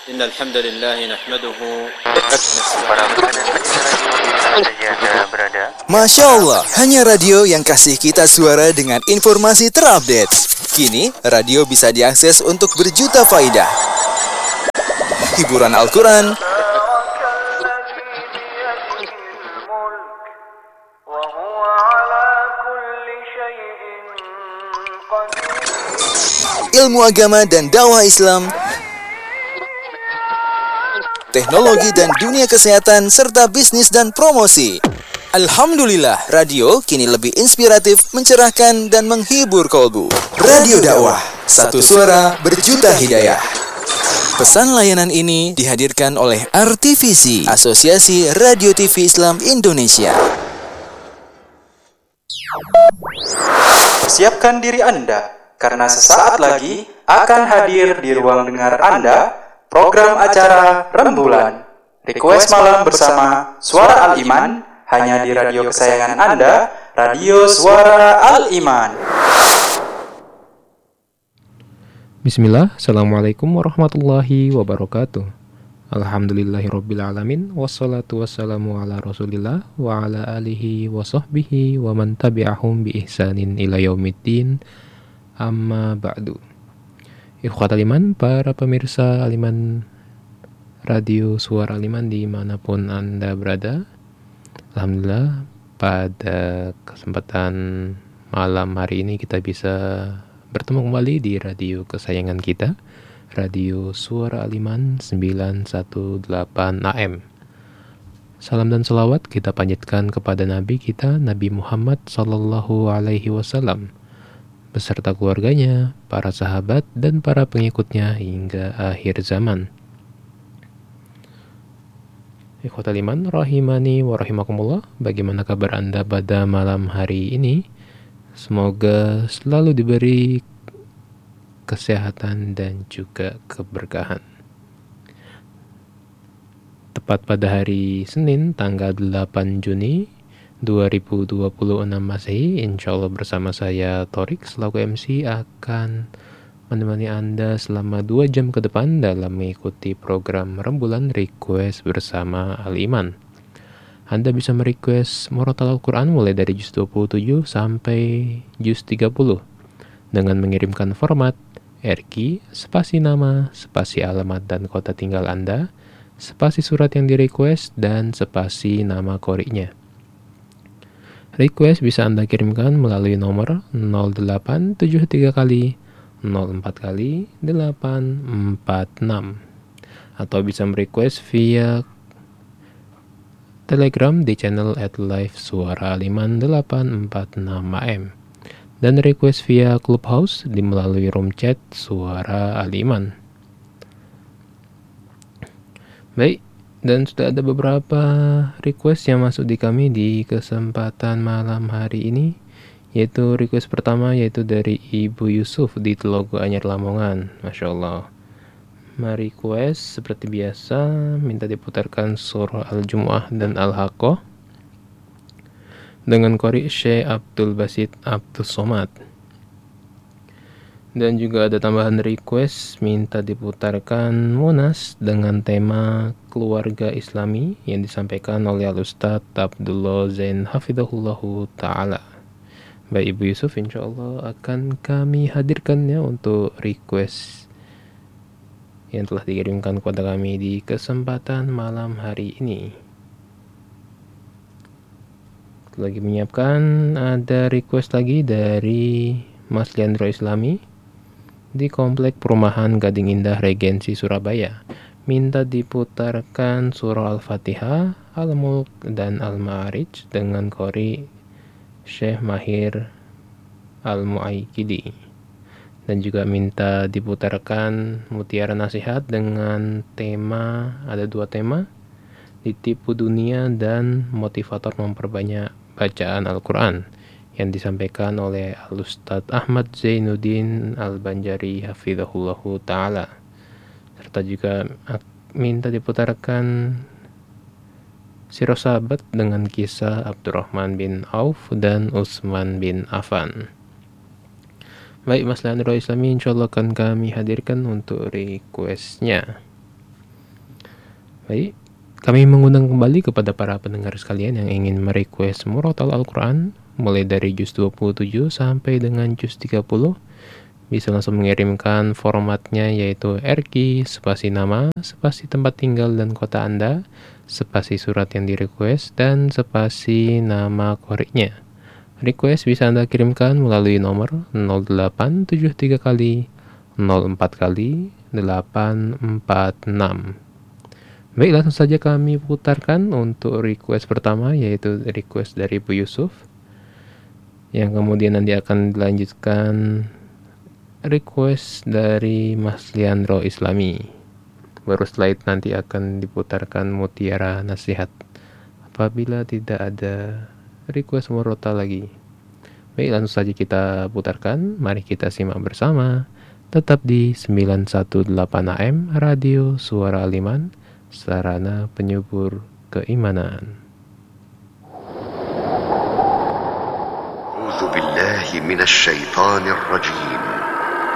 إن الحمد لله نحمده. Para pendengar radio di mana saja Anda berada. Masya Allah, hanya radio yang kasih kita suara dengan informasi terupdate. Kini, radio bisa diakses untuk berjuta faidah. Hiburan Al-Quran, ilmu agama dan dakwah Islam, teknologi dan dunia kesehatan, serta bisnis dan promosi. Alhamdulillah, radio kini lebih inspiratif, mencerahkan, dan menghibur kolbu. Radio dakwah, satu suara berjuta hidayah. Pesan layanan ini dihadirkan oleh RTVC, Asosiasi Radio TV Islam Indonesia. Siapkan diri Anda, karena sesaat lagi akan hadir di ruang dengar Anda program acara Rembulan, request malam bersama Suara Al-Iman, hanya di radio kesayangan Anda, Radio Suara Al-Iman. Bismillah, Assalamualaikum warahmatullahi wabarakatuh. Alhamdulillahirrabbilalamin, wassalatu wassalamu ala rasulillah, wa ala alihi wa sahbihi, wa man tabi'ahum bi ihsanin ila yaumiddin, amma ba'du. Ikhwatal iman, para pemirsa Al-Iman, Radio Suara Al-Iman dimanapun Anda berada. Alhamdulillah, pada kesempatan malam hari ini kita bisa bertemu kembali di radio kesayangan kita, Radio Suara Al-Iman 918 AM. Salam dan salawat kita panjatkan kepada Nabi kita, Nabi Muhammad sallallahu alaihi wasallam, beserta keluarganya, para sahabat, dan para pengikutnya hingga akhir zaman. Ikhwatal iman, rahimani wa rahimakumullah. Bagaimana kabar Anda pada malam hari ini? Semoga selalu diberi kesehatan dan juga keberkahan. Tepat pada hari Senin, tanggal 8 Juni 2026 Masehi, insya Allah bersama saya Torik selaku MC akan menemani Anda selama 2 jam ke depan dalam mengikuti program Rembulan Request bersama Al-Iman. Anda bisa merequest murotal Al-Quran mulai dari juz 27 sampai juz 30 dengan mengirimkan format RQ, spasi nama, spasi alamat dan kota tinggal Anda, spasi surat yang direquest, dan spasi nama qori'nya. Request bisa Anda kirimkan melalui nomor 0873 kali 04 kali 846 atau bisa merequest via Telegram di channel @live Suara Al-Iman 846 AM dan request via Clubhouse di melalui room chat Suara Al-Iman. Baik, dan sudah ada beberapa request yang masuk di kami di kesempatan malam hari ini, yaitu request pertama yaitu dari Ibu Yusuf di Telogo Anyar Lamongan. Masya Allah, request seperti biasa minta diputarkan surah Al-Jumu'ah dan Al-Haqqah dengan qori Syekh Abdul Basit Abdul Somad. Dan juga ada tambahan request minta diputarkan Munas dengan tema keluarga Islami yang disampaikan oleh Al-Ustadz Abdullah Zain Hafidhahullahu Ta'ala. Baik Ibu Yusuf, insya Allah akan kami hadirkannya untuk request yang telah dikirimkan kepada kami di kesempatan malam hari ini. Lagi menyiapkan, ada request lagi dari Mas Leandro Islami di Komplek Perumahan Gading Indah Regensi Surabaya. Minta diputarkan surah Al-Fatihah, Al-Mulk, dan Al-Ma'arij dengan qori Syekh Mahir Al-Mu'aikidi. Dan juga minta diputarkan Mutiara Nasihat dengan tema, ada 2 tema, ditipu dunia dan motivator memperbanyak bacaan Al-Quran, yang disampaikan oleh Al-Ustadz Ahmad Zainuddin Al-Banjari Hafidhahullahu Ta'ala. Serta juga minta diputarkan Sirah Sahabat dengan kisah Abdurrahman bin Auf dan Utsman bin Affan. Baik Mas Leandro Islami, insya Allah akan kami hadirkan untuk requestnya. Baik, kami mengundang kembali kepada para pendengar sekalian yang ingin merequest murotal Al-Quran mulai dari juz 27 sampai dengan juz 30. Bisa langsung mengirimkan formatnya yaitu RQ, spasi nama, spasi tempat tinggal dan kota Anda, spasi surat yang direquest, dan spasi nama koriknya. Request bisa Anda kirimkan melalui nomor 0873 kali 04 kali 846. Baik, langsung saja kami putarkan untuk request pertama, yaitu request dari Bu Yusuf, yang kemudian nanti akan dilanjutkan request dari Mas Leandro Islami. Baru setelah itu nanti akan diputarkan Mutiara Nasihat apabila tidak ada request murotal lagi. Baik, langsung saja kita putarkan. Mari kita simak bersama. Tetap di 918 AM Radio Suara Al-Iman, sarana penyubur keimanan. أعوذ بالله من الشيطان الرجيم